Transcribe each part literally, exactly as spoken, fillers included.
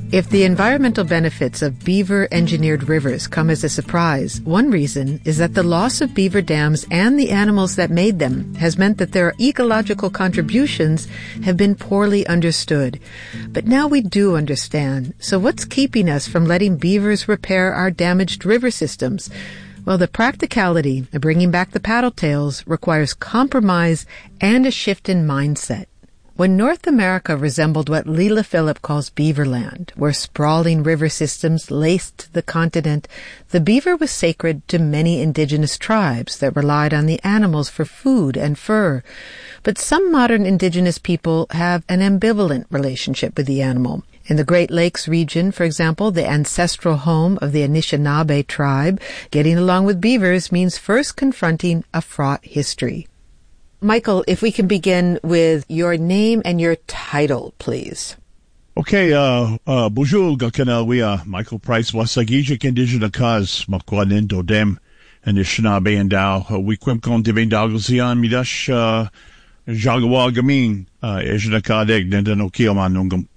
If the environmental benefits of beaver-engineered rivers come as a surprise, one reason is that the loss of beaver dams and the animals that made them has meant that their ecological contributions have been poorly understood. But now we do understand. So what's keeping us from letting beavers repair our damaged river systems? Well, the practicality of bringing back the paddle tails requires compromise and a shift in mindset. When North America resembled what Leila Phillip calls Beaverland, where sprawling river systems laced the continent, the beaver was sacred to many indigenous tribes that relied on the animals for food and fur. But some modern indigenous people have an ambivalent relationship with the animal. In the Great Lakes region, for example, the ancestral home of the Anishinaabe tribe, getting along with beavers means first confronting a fraught history. Michael, if we can begin with your name and your title, please. Okay, uh, uh, bonjour, Gakana, we are Michael Price, Wasagijik Indigenous Cause, Makwanin Dodem, Anishinaabe and Dow, we Quimcon Divin Dalgosian, Midash, uh, Jagawa Gamin, uh, Ejinakadeg, Nendanokiamanungum.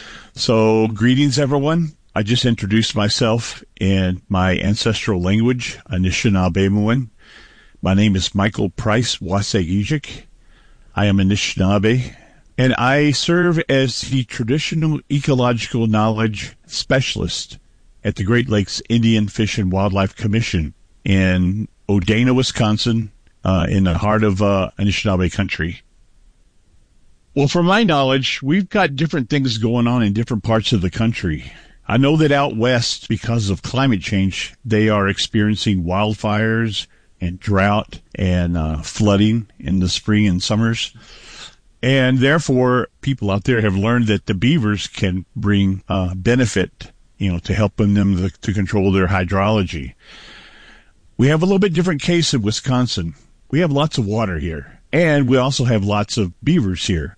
So, greetings, everyone. I just introduced myself in my ancestral language, Anishinaabe. My name is Michael Price Wasagijik. I am Anishinaabe, and I serve as the Traditional Ecological Knowledge Specialist at the Great Lakes Indian Fish and Wildlife Commission in Odana, Wisconsin, uh, in the heart of uh, Anishinaabe country. Well, from my knowledge, we've got different things going on in different parts of the country. I know that out west, because of climate change, they are experiencing wildfires and drought and uh, flooding in the spring and summers. And therefore, people out there have learned that the beavers can bring uh, benefit, you know, to helping them to, to control their hydrology. We have a little bit different case in Wisconsin. We have lots of water here, and we also have lots of beavers here.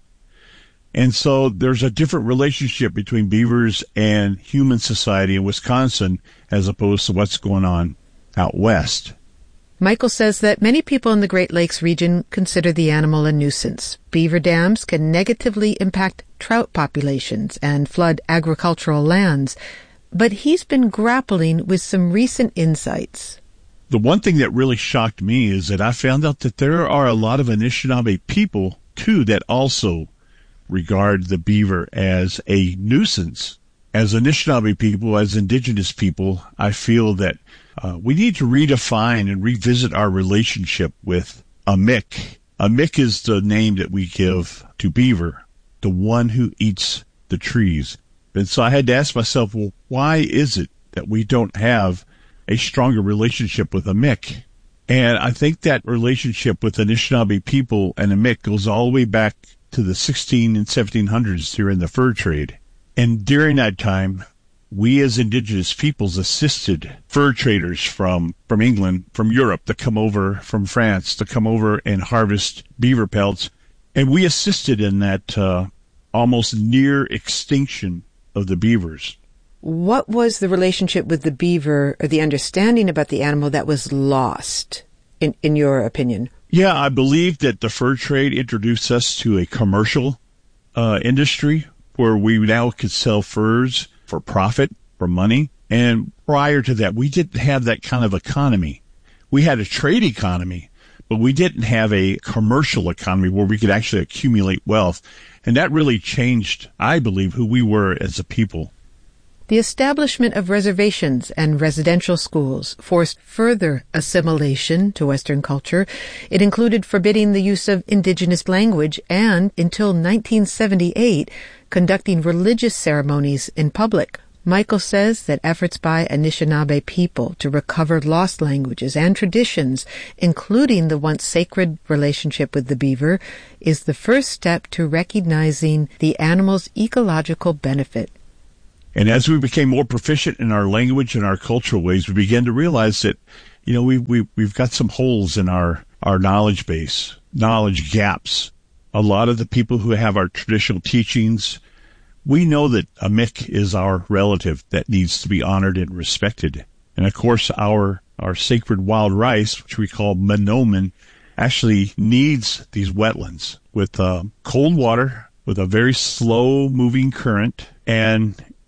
And so there's a different relationship between beavers and human society in Wisconsin as opposed to what's going on out west. Michael says that many people in the Great Lakes region consider the animal a nuisance. Beaver dams can negatively impact trout populations and flood agricultural lands. But he's been grappling with some recent insights. The one thing that really shocked me is that I found out that there are a lot of Anishinaabe people, too, that also regard the beaver as a nuisance. As Anishinaabe people, as indigenous people, I feel that uh, we need to redefine and revisit our relationship with a Mick. A Mick is the name that we give to beaver, the one who eats the trees. And so I had to ask myself, well, why is it that we don't have a stronger relationship with a Mick? And I think that relationship with Anishinaabe people and a Mick goes all the way back to the sixteen and seventeen hundreds during the fur trade. And during that time, we as indigenous peoples assisted fur traders from, from England, from Europe, to come over, from France, to come over and harvest beaver pelts. And we assisted in that uh, almost near extinction of the beavers. What was the relationship with the beaver, or the understanding about the animal that was lost, in, in your opinion? Yeah, I believe that the fur trade introduced us to a commercial uh, industry where we now could sell furs for profit, for money. And prior to that, we didn't have that kind of economy. We had a trade economy, but we didn't have a commercial economy where we could actually accumulate wealth. And that really changed, I believe, who we were as a people. The establishment of reservations and residential schools forced further assimilation to Western culture. It included forbidding the use of indigenous language and, until nineteen seventy-eight, conducting religious ceremonies in public. Michael says that efforts by Anishinaabe people to recover lost languages and traditions, including the once sacred relationship with the beaver, is the first step to recognizing the animal's ecological benefit. And as we became more proficient in our language and our cultural ways, we began to realize that, you know, we, we, we've got some holes in our, our knowledge base, knowledge gaps. A lot of the people who have our traditional teachings, we know that a Mick is our relative that needs to be honored and respected. And of course, our, our sacred wild rice, which we call Manoman, actually needs these wetlands with uh, cold water, with a very slow moving current, and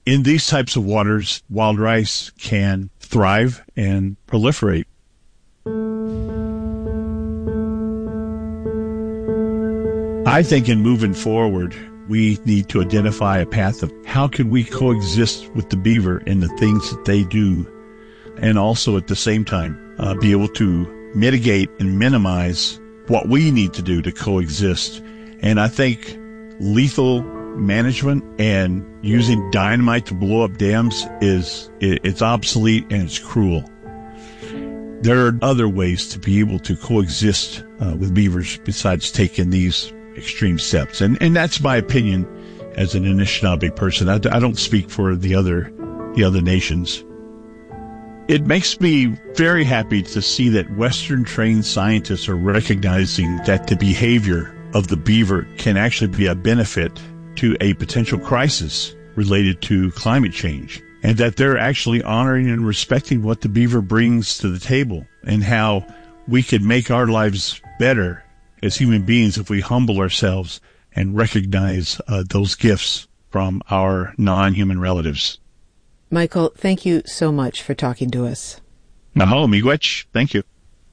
in these types of waters, wild rice can thrive and proliferate. I think in moving forward, we need to identify a path of how can we coexist with the beaver and the things that they do, and also at the same time uh, be able to mitigate and minimize what we need to do to coexist. And I think lethal management and using dynamite to blow up dams is it's obsolete and it's cruel. There are other ways to be able to coexist uh, with beavers besides taking these extreme steps. And and that's my opinion as an Anishinaabe person. I, I don't speak for the other the other nations. It makes me very happy to see that Western trained scientists are recognizing that the behavior of the beaver can actually be a benefit to a potential crisis related to climate change, and that they're actually honoring and respecting what the beaver brings to the table and how we can make our lives better as human beings if we humble ourselves and recognize uh, those gifts from our non-human relatives. Michael, thank you so much for talking to us. Maho, miigwech. Thank you.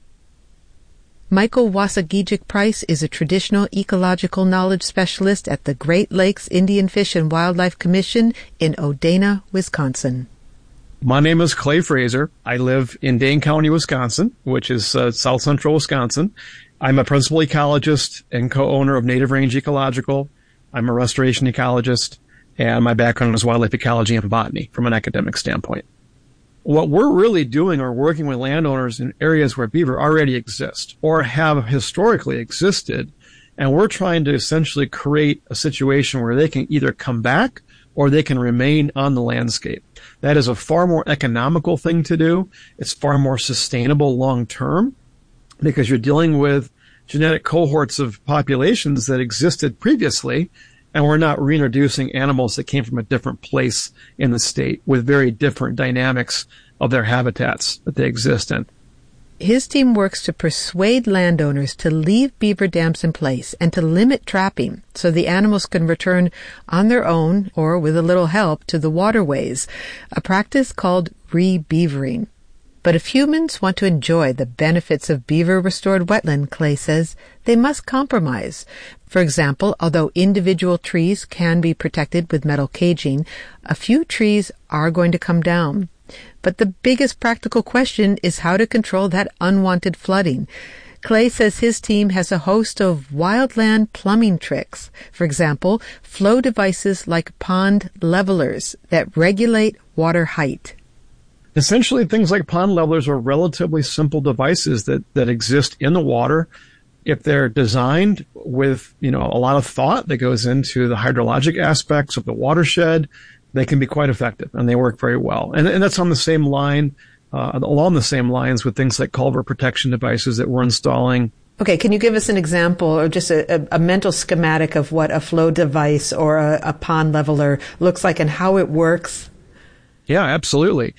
Michael Wasagijic Price is a traditional ecological knowledge specialist at the Great Lakes Indian Fish and Wildlife Commission in Odena, Wisconsin. My name is Clay Fraser. I live in Dane County, Wisconsin, which is uh, south central Wisconsin. I'm a principal ecologist and co-owner of Native Range Ecological. I'm a restoration ecologist, and my background is wildlife ecology and botany from an academic standpoint. What we're really doing are working with landowners in areas where beaver already exist or have historically existed, and we're trying to essentially create a situation where they can either come back or they can remain on the landscape. That is a far more economical thing to do. It's far more sustainable long term because you're dealing with genetic cohorts of populations that existed previously, and we're not reintroducing animals that came from a different place in the state with very different dynamics of their habitats that they exist in. His team works to persuade landowners to leave beaver dams in place and to limit trapping so the animals can return on their own or with a little help to the waterways, a practice called re-beavering. But if humans want to enjoy the benefits of beaver-restored wetland, Clay says, they must compromise. For example, although individual trees can be protected with metal caging, a few trees are going to come down. But the biggest practical question is how to control that unwanted flooding. Clay says his team has a host of wildland plumbing tricks. For example, flow devices like pond levelers that regulate water height. Essentially, things like pond levelers are relatively simple devices that, that exist in the water. If they're designed with, you know, a lot of thought that goes into the hydrologic aspects of the watershed, they can be quite effective, and they work very well. And, and that's on the same line, uh, along the same lines with things like culvert protection devices that we're installing. Okay, can you give us an example or just a, a, a mental schematic of what a flow device or a, a pond leveler looks like and how it works? Yeah, absolutely.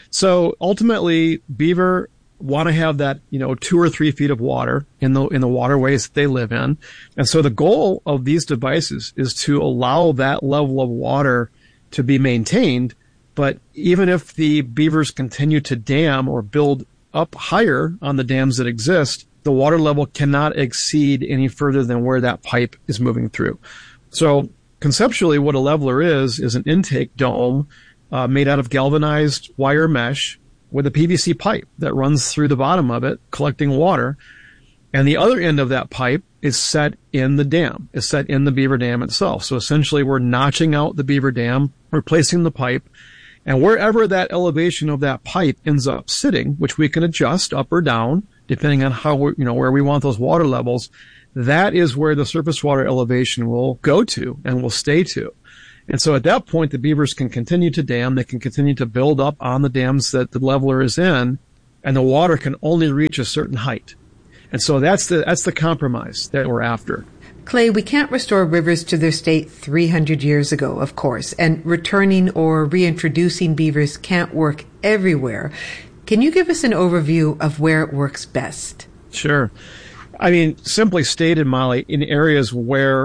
So ultimately, beaver want to have that, you know, two or three feet of water in the in the waterways that they live in. And so the goal of these devices is to allow that level of water to be maintained. But even if the beavers continue to dam or build up higher on the dams that exist, the water level cannot exceed any further than where that pipe is moving through. So conceptually, what a leveler is, is an intake dome uh, made out of galvanized wire mesh with a P V C pipe that runs through the bottom of it, collecting water. And the other end of that pipe is set in the dam, is set in the beaver dam itself. So essentially, we're notching out the beaver dam, replacing the pipe, and wherever that elevation of that pipe ends up sitting, which we can adjust up or down, depending on how we, you know, where we want those water levels, that is where the surface water elevation will go to and will stay to. And so at that point, the beavers can continue to dam. They can continue to build up on the dams that the leveler is in, and the water can only reach a certain height. And so that's the that's the compromise that we're after. Clay, we can't restore rivers to their state three hundred years ago, of course, and returning or reintroducing beavers can't work everywhere. Can you give us an overview of where it works best? Sure. I mean, simply stated, Molly, in areas where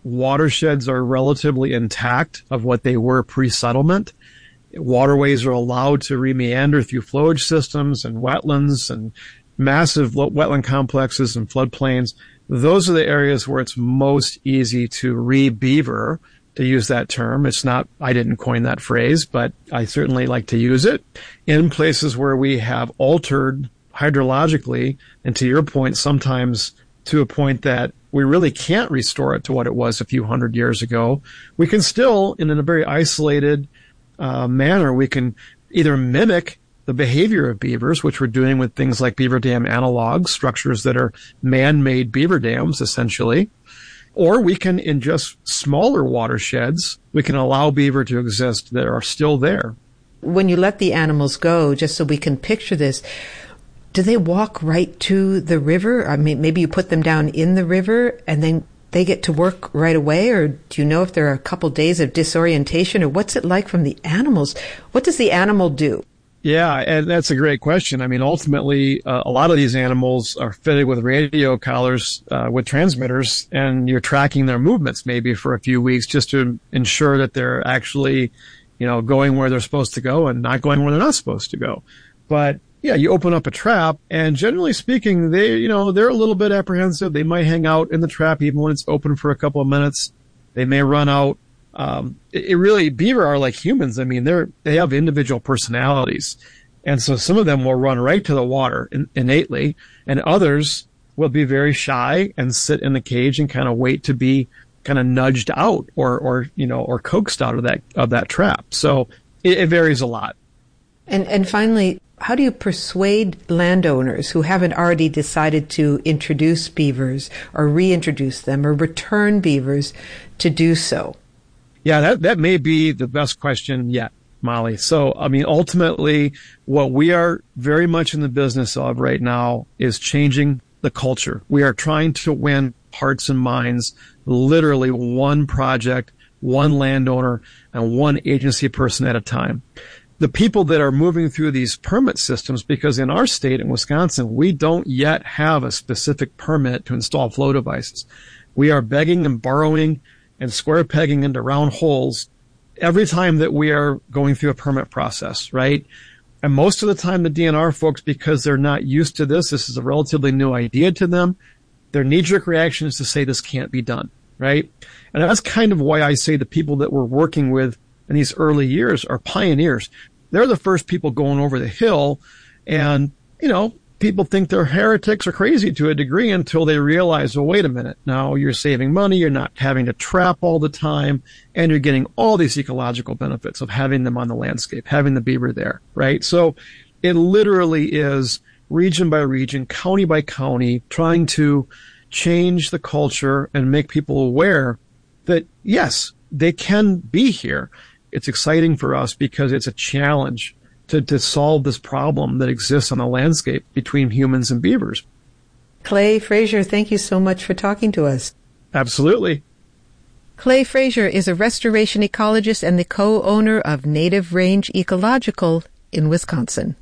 watersheds are relatively intact of what they were pre-settlement. Waterways are allowed to re-meander through flowage systems and wetlands and massive wetland complexes and floodplains. Those are the areas where it's most easy to re-beaver, to use that term. It's not, I didn't coin that phrase, but I certainly like to use it in places where we have altered hydrologically, and to your point, sometimes to a point that we really can't restore it to what it was a few hundred years ago. We can still, in a very isolated uh, manner, we can either mimic the behavior of beavers, which we're doing with things like beaver dam analogs, structures that are man-made beaver dams, essentially. Or we can, in just smaller watersheds, we can allow beaver to exist that are still there. When you let the animals go, just so we can picture this, do they walk right to the river? I mean, maybe you put them down in the river and then they get to work right away? Or do you know if there are a couple days of disorientation? Or what's it like from the animals? What does the animal do? Yeah, and that's a great question. I mean, ultimately, uh, a lot of these animals are fitted with radio collars uh, with transmitters, and you're tracking their movements maybe for a few weeks just to ensure that they're actually, you know, going where they're supposed to go and not going where they're not supposed to go. But yeah, you open up a trap, and generally speaking, they, you know, they're a little bit apprehensive. They might hang out in the trap even when it's open for a couple of minutes. They may run out. Um, it, it really, beaver are like humans. I mean, they're, they have individual personalities. And so some of them will run right to the water in, innately, and others will be very shy and sit in the cage and kind of wait to be kind of nudged out or, or, you know, or coaxed out of that, of that trap. So it, it varies a lot. And, and finally, how do you persuade landowners who haven't already decided to introduce beavers or reintroduce them or return beavers to do so? Yeah, that, that may be the best question yet, Molly. So, I mean, ultimately, what we are very much in the business of right now is changing the culture. We are trying to win hearts and minds, literally one project, one landowner, and one agency person at a time. The people that are moving through these permit systems, because in our state, in Wisconsin, we don't yet have a specific permit to install flow devices. We are begging and borrowing and square pegging into round holes every time that we are going through a permit process, right? And most of the time, the D N R folks, because they're not used to this, this is a relatively new idea to them, their knee-jerk reaction is to say this can't be done, right? And that's kind of why I say the people that we're working with in these early years are pioneers. They're the first people going over the hill, and, you know, people think they're heretics or crazy to a degree until they realize, well, wait a minute. Now you're saving money. You're not having to trap all the time, and you're getting all these ecological benefits of having them on the landscape, having the beaver there, right? So it literally is region by region, county by county, trying to change the culture and make people aware that, yes, they can be here. It's exciting for us because it's a challenge to, to solve this problem that exists on the landscape between humans and beavers. Clay Frazier, thank you so much for talking to us. Absolutely. Clay Frazier is a restoration ecologist and the co-owner of Native Range Ecological in Wisconsin.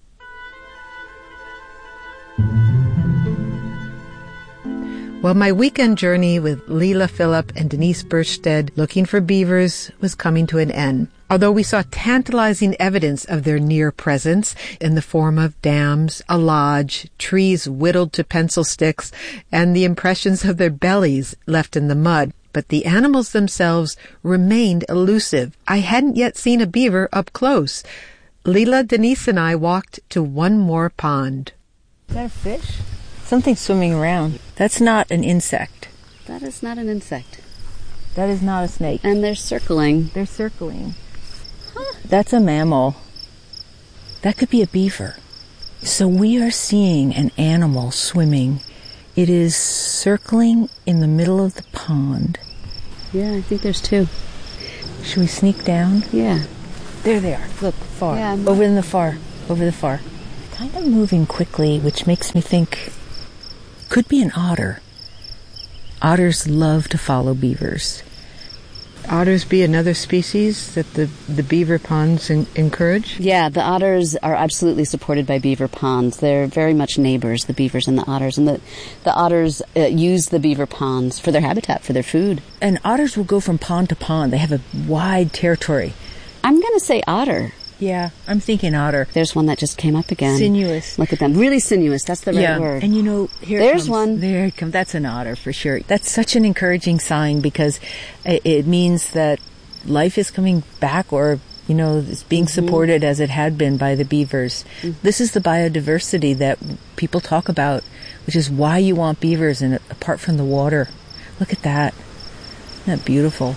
Well, my weekend journey with Leila Phillip and Denise Birchstead looking for beavers was coming to an end. Although we saw tantalizing evidence of their near presence in the form of dams, a lodge, trees whittled to pencil sticks, and the impressions of their bellies left in the mud, but the animals themselves remained elusive. I hadn't yet seen a beaver up close. Leila, Denise, and I walked to one more pond. Is that a fish? Something swimming around. That's not an insect. That is not an insect. That is not a snake. And they're circling. They're circling. Huh. That's a mammal. That could be a beaver. So we are seeing an animal swimming. It is circling in the middle of the pond. Yeah, I think there's two. Should we sneak down? Yeah. There they are. Look, far. Yeah, over in the far. Over the far. Kind of moving quickly, which makes me think could be an otter. Otters love to follow beavers. otters be another species that the, the beaver ponds in, encourage? Yeah, the otters are absolutely supported by beaver ponds. They're very much neighbors, the beavers and the otters. And the, the otters uh, use the beaver ponds for their habitat, for their food. And otters will go from pond to pond. They have a wide territory. I'm going to say otter. Yeah, I'm thinking otter. There's one that just came up again. Sinuous. Look at them. Really sinuous. That's the right yeah. word. And you know, here it There's comes. one. There it comes. That's an otter for sure. That's such an encouraging sign because it, it means that life is coming back, or, you know, it's being mm-hmm. supported as it had been by the beavers. Mm-hmm. This is the biodiversity that people talk about, which is why you want beavers and apart from the water. Look at that. Isn't that beautiful?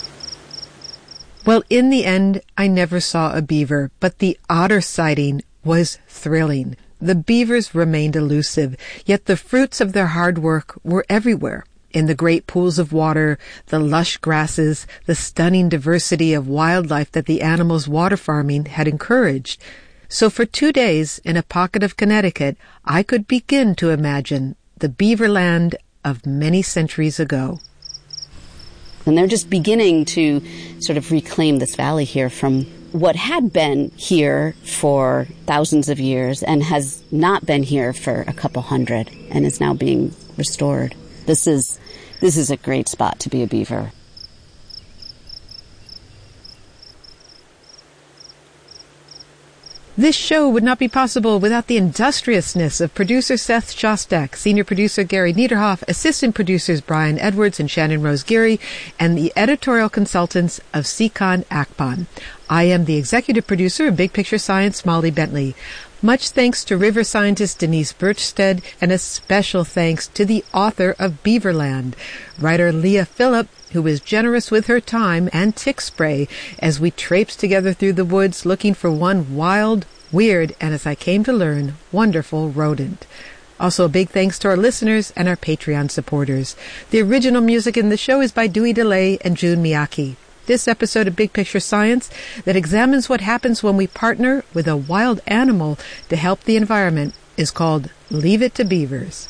Well, in the end, I never saw a beaver, but the otter sighting was thrilling. The beavers remained elusive, yet the fruits of their hard work were everywhere. In the great pools of water, the lush grasses, the stunning diversity of wildlife that the animals' water farming had encouraged. So for two days, in a pocket of Connecticut, I could begin to imagine the beaverland of many centuries ago. And they're just beginning to sort of reclaim this valley here from what had been here for thousands of years and has not been here for a couple hundred and is now being restored. This is this is a great spot to be a beaver. This show would not be possible without the industriousness of producer Seth Shostak, senior producer Gary Niederhoff, assistant producers Brian Edwards and Shannon Rose Geary, and the editorial consultants of Sikon Akban. I am the executive producer of Big Picture Science, Molly Bentley. Much thanks to river scientist Denise Birchstead, and a special thanks to the author of Beaverland, writer Leah Phillip, who was generous with her time and tick spray as we traipsed together through the woods looking for one wild, weird, and as I came to learn, wonderful rodent. Also, a big thanks to our listeners and our Patreon supporters. The original music in the show is by Dewey DeLay and June Miyake. This episode of Big Picture Science that examines what happens when we partner with a wild animal to help the environment is called Leave It to Beavers.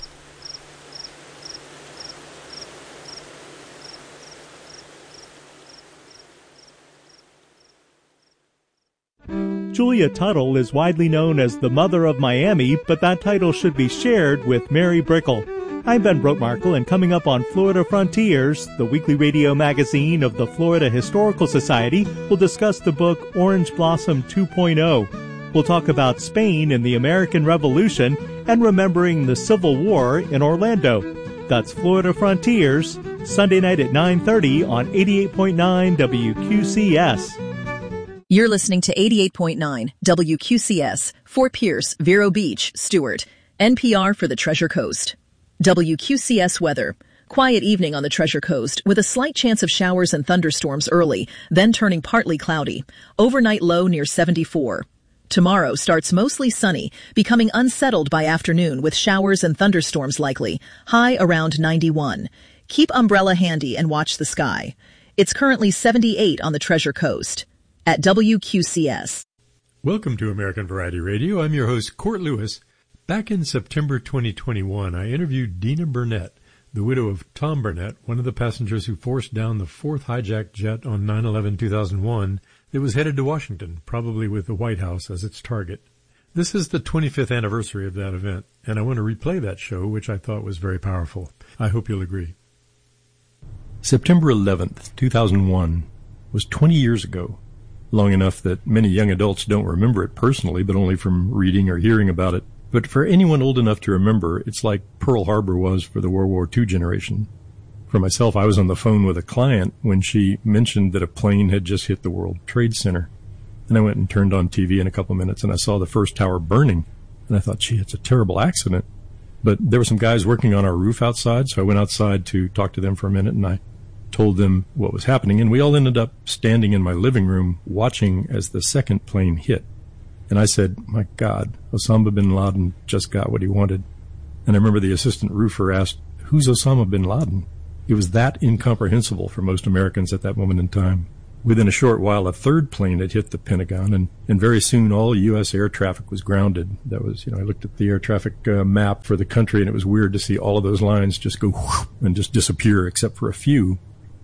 Julia Tuttle is widely known as the Mother of Miami, but that title should be shared with Mary Brickell. I'm Ben Brotmarkle, and coming up on Florida Frontiers, the weekly radio magazine of the Florida Historical Society, we'll discuss the book Orange Blossom two point oh. We'll talk about Spain and the American Revolution and remembering the Civil War in Orlando. That's Florida Frontiers, Sunday night at nine thirty on eighty-eight point nine W Q C S. You're listening to eighty-eight point nine W Q C S, Fort Pierce, Vero Beach, Stewart. N P R for the Treasure Coast. W Q C S weather. Quiet evening on the Treasure Coast with a slight chance of showers and thunderstorms early, then turning partly cloudy. Overnight low near seventy-four. Tomorrow starts mostly sunny, becoming unsettled by afternoon with showers and thunderstorms likely. High around ninety-one. Keep umbrella handy and watch the sky. It's currently seventy-eight on the Treasure Coast. At W Q C S. Welcome to American Variety Radio. I'm your host, Court Lewis. Back in September twenty twenty-one, I interviewed Dina Burnett, the widow of Tom Burnett, one of the passengers who forced down the fourth hijacked jet on nine eleven two thousand one that was headed to Washington, probably with the White House as its target. This is the twenty-fifth anniversary of that event, and I want to replay that show, which I thought was very powerful. I hope you'll agree. September eleventh, two thousand one was twenty years ago. Long enough that many young adults don't remember it personally, but only from reading or hearing about it. But for anyone old enough to remember, it's like Pearl Harbor was for the World War Two generation. For myself, I was on the phone with a client when she mentioned that a plane had just hit the World Trade Center. And I went and turned on T V in a couple of minutes, and I saw the first tower burning. And I thought, gee, it's a terrible accident. But there were some guys working on our roof outside, so I went outside to talk to them for a minute, and I told them what was happening, and we all ended up standing in my living room watching as the second plane hit. And I said, my God, Osama bin Laden just got what he wanted. And I remember the assistant roofer asked, who's Osama bin Laden? It was that incomprehensible for most Americans at that moment in time. Within a short while, a third plane had hit the Pentagon, and, and very soon all U S air traffic was grounded. That was, you know, I looked at the air traffic uh, map for the country, and it was weird to see all of those lines just go whoosh and just disappear, except for a few.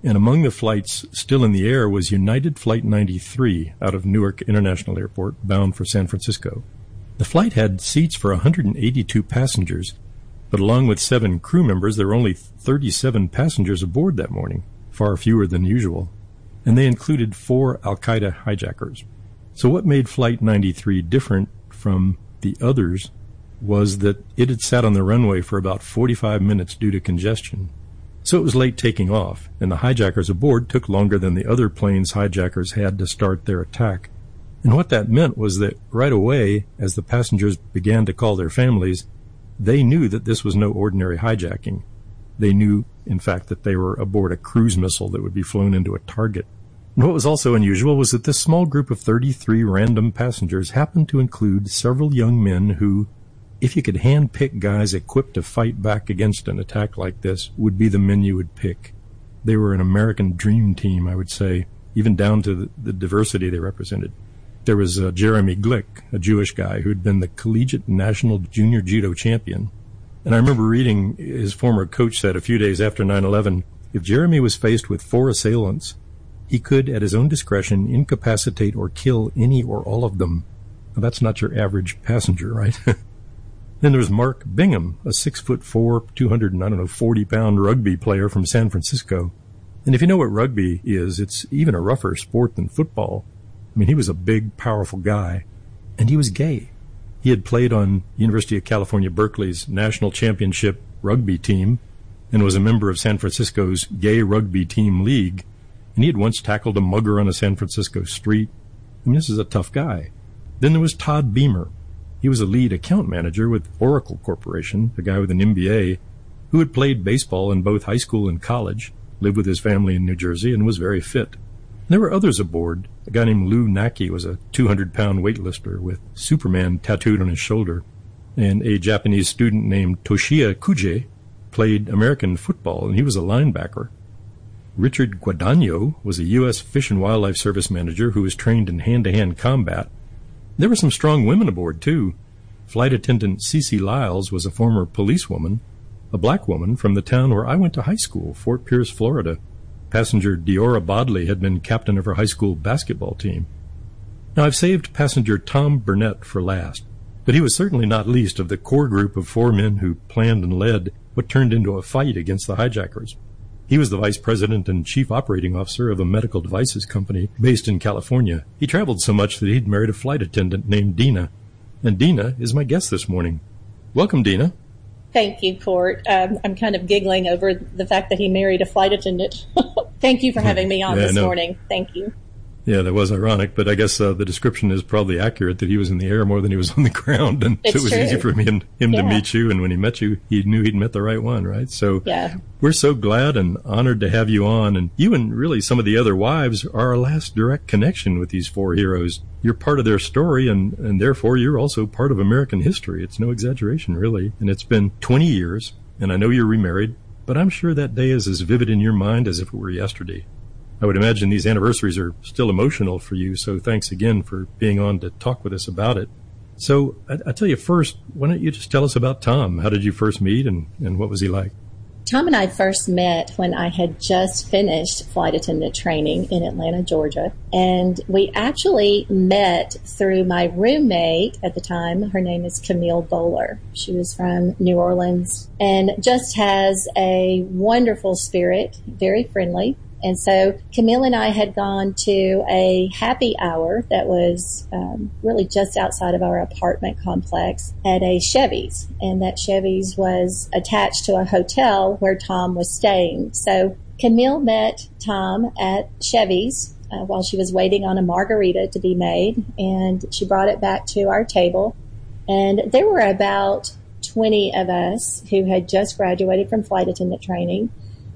And among the flights still in the air was United Flight ninety-three out of Newark International Airport, bound for San Francisco. The flight had seats for one hundred eighty-two passengers, but along with seven crew members, there were only thirty-seven passengers aboard that morning, far fewer than usual. And they included four Al-Qaeda hijackers. So what made Flight ninety-three different from the others was that it had sat on the runway for about forty-five minutes due to congestion. So it was late taking off, and the hijackers aboard took longer than the other planes' hijackers had to start their attack. And what that meant was that right away, as the passengers began to call their families, they knew that this was no ordinary hijacking. They knew, in fact, that they were aboard a cruise missile that would be flown into a target. And what was also unusual was that this small group of thirty-three random passengers happened to include several young men who, if you could hand-pick guys equipped to fight back against an attack like this, would be the men you would pick. They were an American dream team, I would say, even down to the, the diversity they represented. There was uh, Jeremy Glick, a Jewish guy who'd been the collegiate national junior judo champion. And I remember reading his former coach said a few days after nine eleven, if Jeremy was faced with four assailants, he could, at his own discretion, incapacitate or kill any or all of them. Now, that's not your average passenger, right? Then there was Mark Bingham, a six foot four, two hundred, I don't know, forty pound rugby player from San Francisco. And if you know what rugby is, it's even a rougher sport than football. I mean, he was a big, powerful guy, and he was gay. He had played on University of California, Berkeley's national championship rugby team and was a member of San Francisco's gay rugby team league. And he had once tackled a mugger on a San Francisco street. I mean, this is a tough guy. Then there was Todd Beamer. He was a lead account manager with Oracle Corporation, a guy with an M B A, who had played baseball in both high school and college, lived with his family in New Jersey, and was very fit. There were others aboard. A guy named Lou Naki was a two hundred pound weightlifter with Superman tattooed on his shoulder. And a Japanese student named Toshiya Kuje played American football, and he was a linebacker. Richard Guadagno was a U S Fish and Wildlife Service manager who was trained in hand-to-hand combat. There were some strong women aboard, too. Flight attendant Cece Lyles was a former policewoman, a black woman from the town where I went to high school, Fort Pierce, Florida. Passenger Deora Bodley had been captain of her high school basketball team. Now, I've saved passenger Tom Burnett for last, but he was certainly not least of the core group of four men who planned and led what turned into a fight against the hijackers. He was the vice president and chief operating officer of a medical devices company based in California. He traveled so much that he'd married a flight attendant named Dina. And Dina is my guest this morning. Welcome, Dina. Thank you, Court. Um, I'm kind of giggling over the fact that he married a flight attendant. Thank you for having me on yeah, this no. morning. Thank you. Yeah, that was ironic, but I guess uh, the description is probably accurate that he was in the air more than he was on the ground, and it's so it was true. easy for him, him yeah. to meet you, and when he met you, he knew he'd met the right one, right? So yeah. we're so glad and honored to have you on, and you and really some of the other wives are our last direct connection with these four heroes. You're part of their story, and, and therefore you're also part of American history. It's no exaggeration, really, and it's been twenty years, and I know you're remarried, but I'm sure that day is as vivid in your mind as if it were yesterday. I would imagine these anniversaries are still emotional for you, so thanks again for being on to talk with us about it. So I, I tell you first, why don't you just tell us about Tom? How did you first meet, and, and what was he like? Tom and I first met when I had just finished flight attendant training in Atlanta, Georgia. And we actually met through my roommate at the time. Her name is Camille Bowler. She was from New Orleans and just has a wonderful spirit, very friendly. And so Camille and I had gone to a happy hour that was um, really just outside of our apartment complex at a Chevy's. And that Chevy's was attached to a hotel where Tom was staying. So Camille met Tom at Chevy's uh, while she was waiting on a margarita to be made. And she brought it back to our table. And there were about twenty of us who had just graduated from flight attendant training.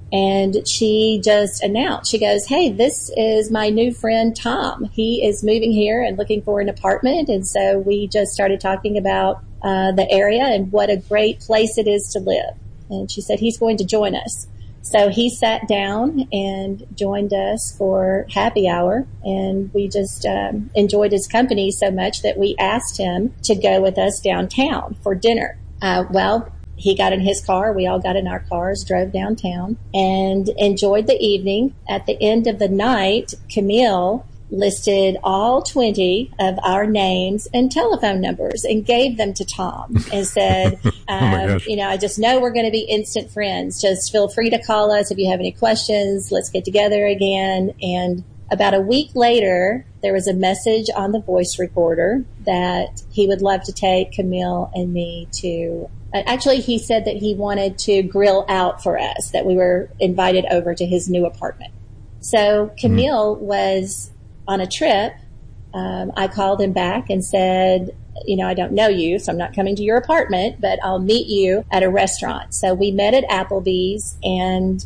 And she just announced, she goes, hey, this is my new friend, Tom. He is moving here and looking for an apartment. And so we just started talking about uh, the area and what a great place it is to live. And she said, he's going to join us. So he sat down and joined us for happy hour. And we just um, enjoyed his company so much that we asked him to go with us downtown for dinner. Uh, well, he got in his car. We all got in our cars, drove downtown, and enjoyed the evening. At the end of the night, Camille listed all twenty of our names and telephone numbers and gave them to Tom and said, um, oh you know, I just know we're going to be instant friends. Just feel free to call us if you have any questions. Let's get together again. And about a week later, there was a message on the voice recorder that he would love to take Camille and me to, actually he said that he wanted to grill out for us, that we were invited over to his new apartment. So Camille mm-hmm. was on a trip. Um, I called him back and said, you know, I don't know you, so I'm not coming to your apartment, but I'll meet you at a restaurant. So we met at Applebee's and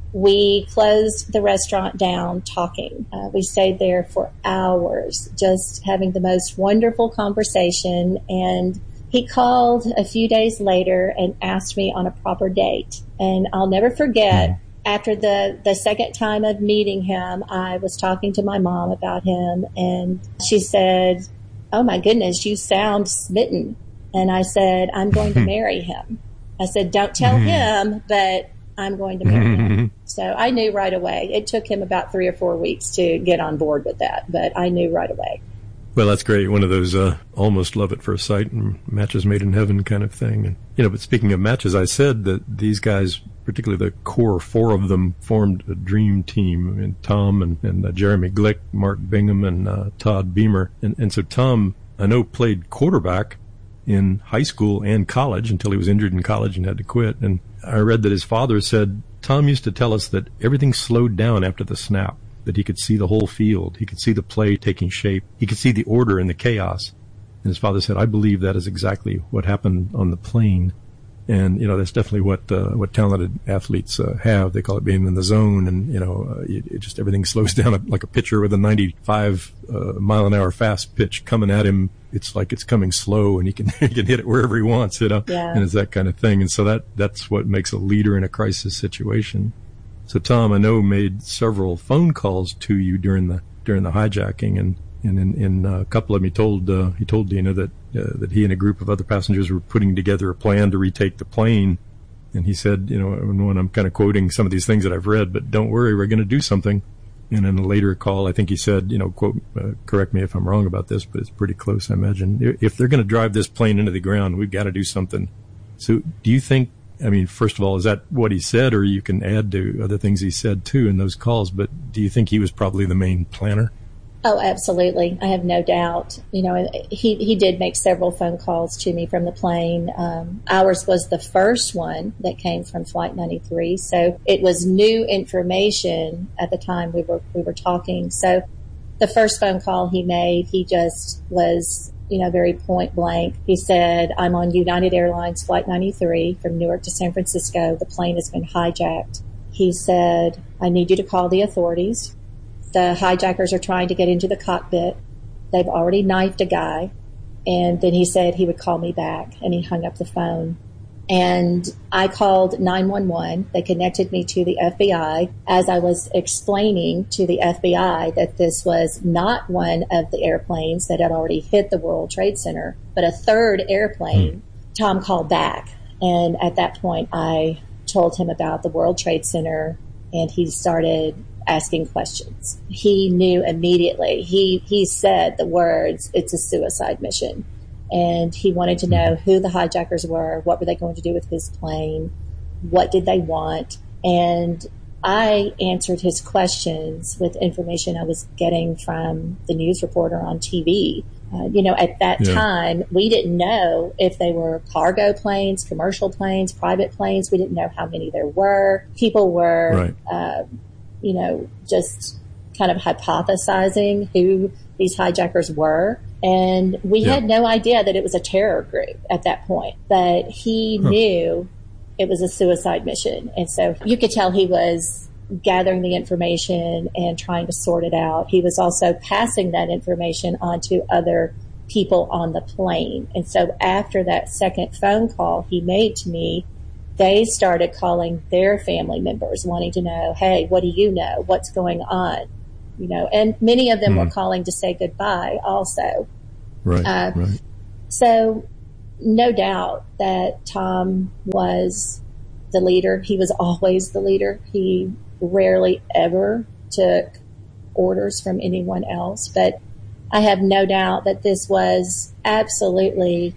we closed the restaurant down talking. Uh, we stayed there for hours, just having the most wonderful conversation. And he called a few days later and asked me on a proper date. And I'll never forget, after the, the second time of meeting him, I was talking to my mom about him. And she said, oh my goodness, you sound smitten. And I said, I'm going to marry him. I said, don't tell him, but I'm going to marry him. So I knew right away. It took him about three or four weeks to get on board with that, but I knew right away. Well, that's great. One of those uh, almost love at first sight and matches made in heaven kind of thing. And you know, but speaking of matches, I said that these guys, particularly the core four of them, formed a dream team. I mean, Tom and, and uh, Jeremy Glick, Mark Bingham, and uh, Todd Beamer. And, and so Tom, I know, played quarterback in high school and college until he was injured in college and had to quit. And I read that his father said Tom used to tell us that everything slowed down after the snap, that he could see the whole field. He could see the play taking shape. He could see the order and the chaos. And his father said, I believe that is exactly what happened on the plane. And, you know, that's definitely what, uh, what talented athletes, uh, have. They call it being in the zone. And, you know, uh, it, it just, everything slows down like a pitcher with a ninety-five, uh, mile an hour fast pitch coming at him. It's like it's coming slow and he can, he can hit it wherever he wants, you know, yeah. And it's that kind of thing. And so that, that's what makes a leader in a crisis situation. So Tom, I know, made several phone calls to you during the, during the hijacking. And, and in, in a couple of them, he told, uh, he told Dina that, uh, that he and a group of other passengers were putting together a plan to retake the plane. And he said, you know, when I'm kind of quoting some of these things that I've read, but don't worry, we're going to do something. And in a later call, I think he said, you know, quote, uh, correct me if I'm wrong about this, but it's pretty close, I imagine. If they're going to drive this plane into the ground, we've got to do something. So do you think, I mean, first of all, is that what he said, or you can add to other things he said too in those calls, but do you think he was probably the main planner? Oh, absolutely. I have no doubt. You know, he, he did make several phone calls to me from the plane. Um, ours was the first one that came from Flight ninety-three. So it was new information at the time we were, we were talking. So the first phone call he made, he just was, you know, very point blank. He said, I'm on United Airlines Flight ninety-three from Newark to San Francisco. The plane has been hijacked. He said, I need you to call the authorities. The hijackers are trying to get into the cockpit. They've already knifed a guy. And then he said he would call me back, and he hung up the phone. And I called nine one one. They connected me to the F B I as I was explaining to the F B I that this was not one of the airplanes that had already hit the World Trade Center, but a third airplane. Tom called back. And at that point, I told him about the World Trade Center, and he started asking questions. He knew immediately. He he said the words, it's a suicide mission. And he wanted to know who the hijackers were, what were they going to do with his plane, what did they want. And I answered his questions with information I was getting from the news reporter on T V. Uh, you know, at that yeah. time, we didn't know if they were cargo planes, commercial planes, private planes. We didn't know how many there were. People were... Right. Uh, you know, just kind of hypothesizing who these hijackers were. And we yeah. had no idea that it was a terror group at that point. But he huh. knew it was a suicide mission. And so you could tell he was gathering the information and trying to sort it out. He was also passing that information on to other people on the plane. And so after that second phone call he made to me, they started calling their family members, wanting to know, hey, what do you know? What's going on? You know, and many of them mm. were calling to say goodbye also. Right, uh, right. So no doubt that Tom was the leader. He was always the leader. He rarely ever took orders from anyone else. But I have no doubt that this was absolutely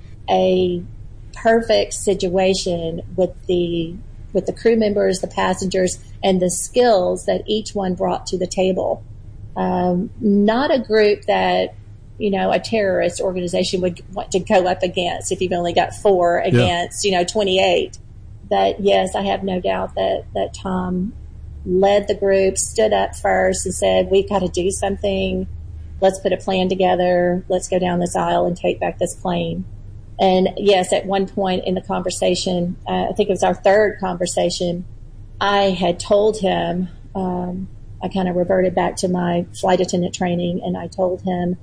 a perfect situation with the with the crew members, the passengers, and the skills that each one brought to the table. Um, not a group that, you know, a terrorist organization would want to go up against if you've only got four against, yeah. you know, twenty-eight. But yes, I have no doubt that, that Tom led the group, stood up first and said, we've got to do something. Let's put a plan together. Let's go down this aisle and take back this plane. And yes, at one point in the conversation, uh, I think it was our third conversation, I had told him, um, I kind of reverted back to my flight attendant training, and I told him,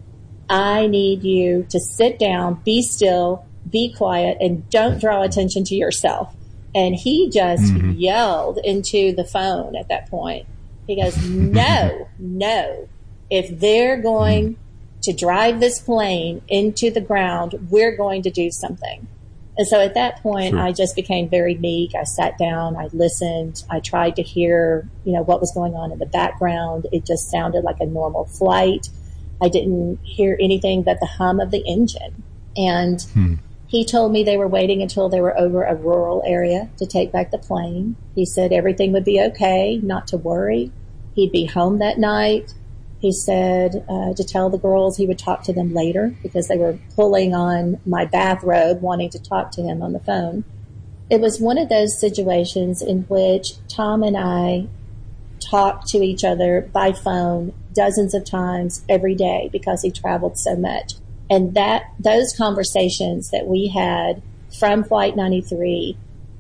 I need you to sit down, be still, be quiet, and don't draw attention to yourself. And he just mm-hmm. yelled into the phone at that point. He goes, no, no. If they're going to drive this plane into the ground, we're going to do something. And so at that point, sure. I just became very meek. I sat down, I listened, I tried to hear, you know, what was going on in the background. It just sounded like a normal flight. I didn't hear anything but the hum of the engine. And hmm. he told me they were waiting until they were over a rural area to take back the plane. He said everything would be okay, not to worry. He'd be home that night. He said uh, to tell the girls he would talk to them later because they were pulling on my bathrobe, wanting to talk to him on the phone. It was one of those situations in which Tom and I talked to each other by phone dozens of times every day because he traveled so much. And that those conversations that we had from Flight ninety-three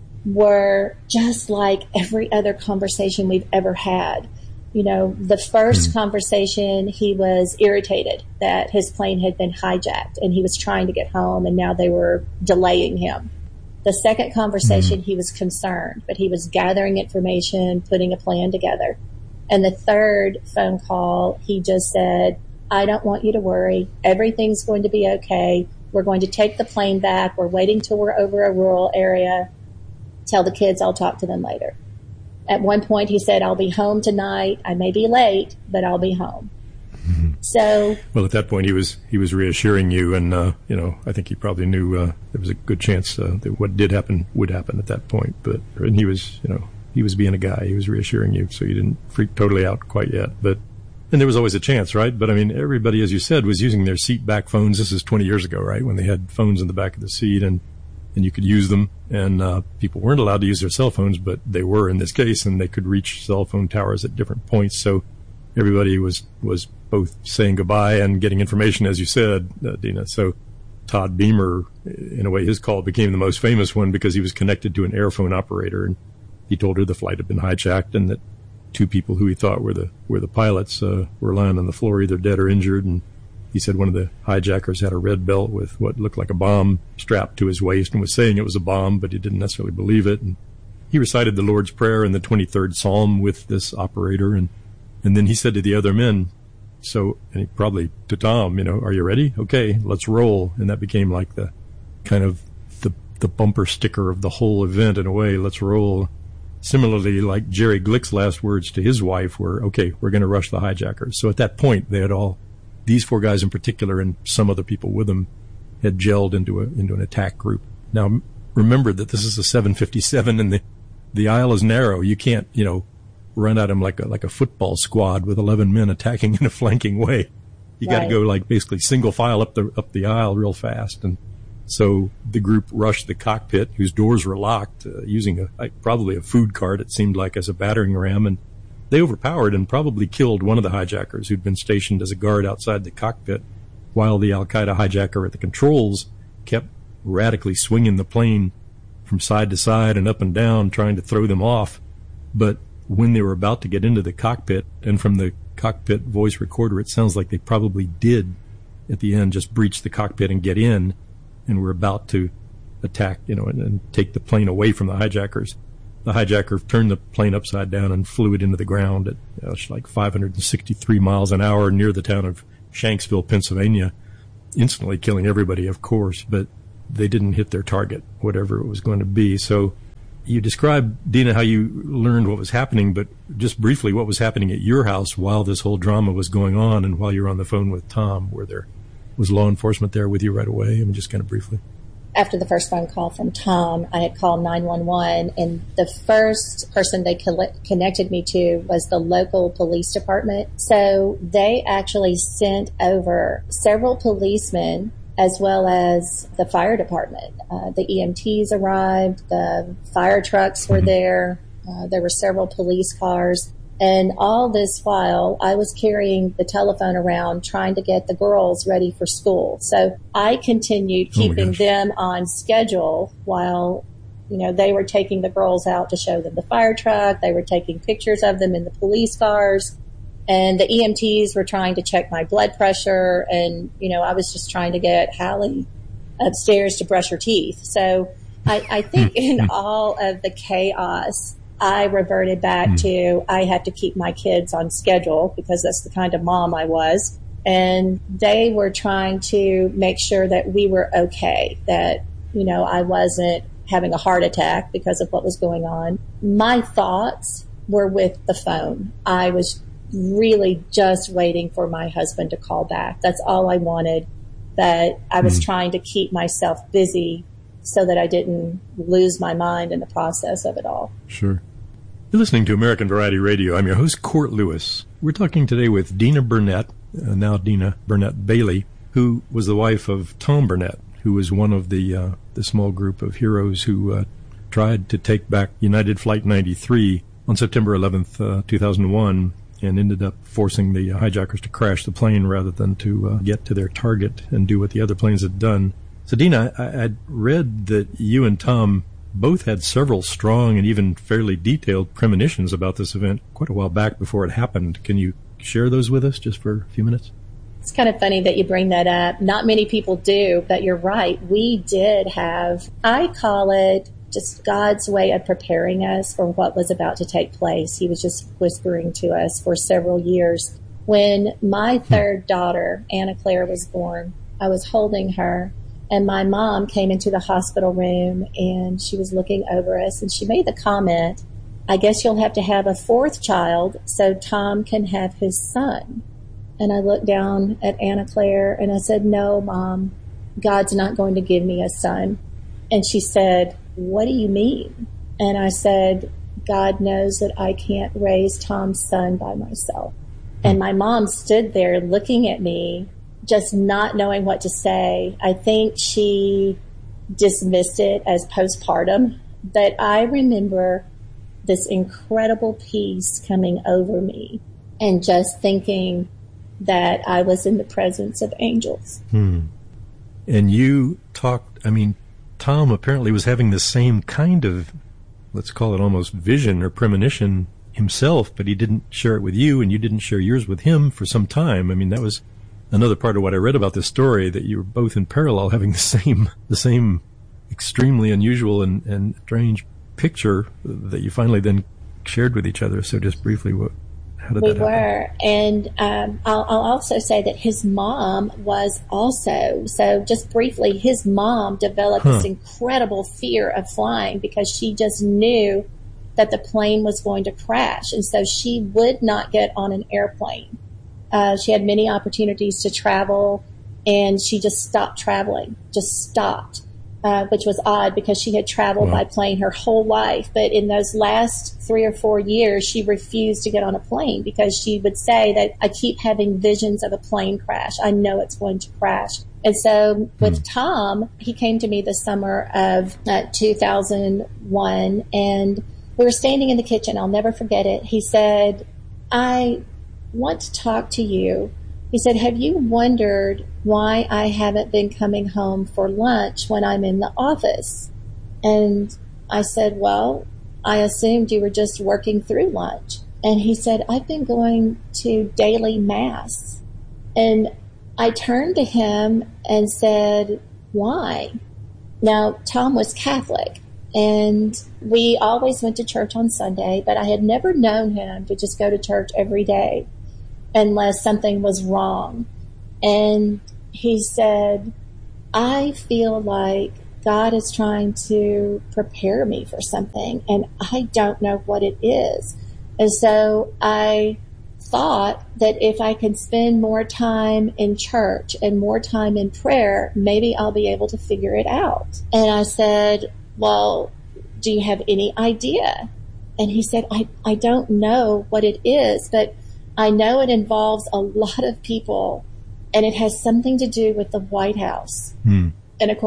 were just like every other conversation we've ever had. You know, the first mm. conversation, he was irritated that his plane had been hijacked and he was trying to get home and now they were delaying him. The second conversation, mm. he was concerned, but he was gathering information, putting a plan together. And the third phone call, he just said, I don't want you to worry. Everything's going to be okay. We're going to take the plane back. We're waiting till we're over a rural area. Tell the kids I'll talk to them later. At one point, he said, I'll be home tonight. I may be late, but I'll be home. Mm-hmm. So, well, at that point, he was he was reassuring you, and uh, you know, I think he probably knew uh, there was a good chance uh, that what did happen would happen at that point. But and he was, you know, he was being a guy. He was reassuring you, so you didn't freak totally out quite yet. But and there was always a chance, right? But I mean, everybody, as you said, was using their seat back phones. This is twenty years ago, right, when they had phones in the back of the seat, and and you could use them. And uh, people weren't allowed to use their cell phones, but they were in this case, and they could reach cell phone towers at different points. So everybody was was both saying goodbye and getting information, as you said, uh, Dina. So Todd Beamer, in a way, his call became the most famous one because he was connected to an airphone operator, and he told her the flight had been hijacked and that two people who he thought were the were the pilots uh, were lying on the floor, either dead or injured. And he said one of the hijackers had a red belt with what looked like a bomb strapped to his waist and was saying it was a bomb, but he didn't necessarily believe it. And he recited the Lord's Prayer and the twenty-third Psalm with this operator. And, and then he said to the other men, so, and he probably to Tom, you know, are you ready? Okay, let's roll. And that became like the kind of the, the bumper sticker of the whole event in a way. Let's roll. Similarly, like Jerry Glick's last words to his wife were, okay, we're going to rush the hijackers. So at that point, they had all, these four guys in particular and some other people with them, had gelled into a into an attack group. Now, remember that this is a seven fifty-seven and the the aisle is narrow. You can't, you know, run at them like a like a football squad with eleven men attacking in a flanking way. You right. got to go like basically single file up the up the aisle real fast. And so the group rushed the cockpit, whose doors were locked, uh, using a like, probably a food cart, it seemed like, as a battering ram. And they overpowered and probably killed one of the hijackers who'd been stationed as a guard outside the cockpit, while the Al-Qaeda hijacker at the controls kept radically swinging the plane from side to side and up and down, trying to throw them off. But when they were about to get into the cockpit, and from the cockpit voice recorder, it sounds like they probably did, at the end, just breach the cockpit and get in, and were about to attack, you know, and, and take the plane away from the hijackers. The hijacker turned the plane upside down and flew it into the ground at you know, like five hundred sixty-three miles an hour near the town of Shanksville, Pennsylvania, instantly killing everybody, of course. But they didn't hit their target, whatever it was going to be. So you described, Dina, how you learned what was happening, but just briefly, what was happening at your house while this whole drama was going on and while you were on the phone with Tom? Were there, was law enforcement there with you right away? I mean, just kind of briefly. After the first phone call from Tom, I had called nine one one, and the first person they coll- connected me to was the local police department. So they actually sent over several policemen as well as the fire department. Uh, the E M Ts arrived, the fire trucks were there, uh, there were several police cars. And all this while, I was carrying the telephone around trying to get the girls ready for school. So I continued keeping oh them on schedule while, you know, they were taking the girls out to show them the fire truck. They were taking pictures of them in the police cars. And the E M Ts were trying to check my blood pressure. And, you know, I was just trying to get Hallie upstairs to brush her teeth. So I, I think in all of the chaos, I reverted back mm. to I had to keep my kids on schedule because that's the kind of mom I was. And they were trying to make sure that we were okay, that, you know, I wasn't having a heart attack because of what was going on. My thoughts were with the phone. I was really just waiting for my husband to call back. That's all I wanted, that I was mm. trying to keep myself busy so that I didn't lose my mind in the process of it all. Sure. You're listening to American Variety Radio. I'm your host, Court Lewis. We're talking today with Dina Burnett, uh, now Dina Burnett Bailey, who was the wife of Tom Burnett, who was one of the uh, the small group of heroes who uh, tried to take back United Flight ninety-three on September eleventh, uh, two thousand one, and ended up forcing the hijackers to crash the plane rather than to uh, get to their target and do what the other planes had done. So, Dina, I, I'd read that you and Tom both had several strong and even fairly detailed premonitions about this event quite a while back before it happened. Can you share those with us just for a few minutes? It's kind of funny that you bring that up. Not many people do, but you're right. We did have, I call it just God's way of preparing us for what was about to take place. He was just whispering to us for several years. When my third daughter, Anna Claire, was born, I was holding her, and my mom came into the hospital room, and she was looking over us, and she made the comment, I guess you'll have to have a fourth child so Tom can have his son. And I looked down at Anna Claire, and I said, no, Mom, God's not going to give me a son. And she said, what do you mean? And I said, God knows that I can't raise Tom's son by myself. And my mom stood there looking at me, just not knowing what to say. I think she dismissed it as postpartum, but I remember this incredible peace coming over me and just thinking that I was in the presence of angels. Hmm. And you talked, I mean, Tom apparently was having the same kind of, let's call it almost vision or premonition himself, but he didn't share it with you and you didn't share yours with him for some time. I mean, that was another part of what I read about this story, that you were both in parallel having the same, the same extremely unusual and, and strange picture that you finally then shared with each other. So just briefly, what, how did we that happen? We were, and um, I'll, I'll also say that his mom was also, so just briefly, his mom developed huh. this incredible fear of flying because she just knew that the plane was going to crash. And so she would not get on an airplane. Uh, she had many opportunities to travel, and she just stopped traveling, just stopped, uh, which was odd because she had traveled wow. by plane her whole life. But in those last three or four years, she refused to get on a plane because she would say that I keep having visions of a plane crash. I know it's going to crash. And so with hmm. Tom, he came to me the summer of uh, two thousand one, and we were standing in the kitchen. I'll never forget it. He said, I want to talk to you. He said, have you wondered why I haven't been coming home for lunch when I'm in the office? And I said, well, I assumed you were just working through lunch. And he said, I've been going to daily mass. And I turned to him and said, why? Now, Tom was Catholic, and we always went to church on Sunday, but I had never known him to just go to church every day unless something was wrong. And he said, I feel like God is trying to prepare me for something, and I don't know what it is. And so I thought that if I could spend more time in church and more time in prayer, maybe I'll be able to figure it out. And I said, well, do you have any idea? And he said, I, I don't know what it is, but I know it involves a lot of people, and it has something to do with the White House. Hmm. And of course,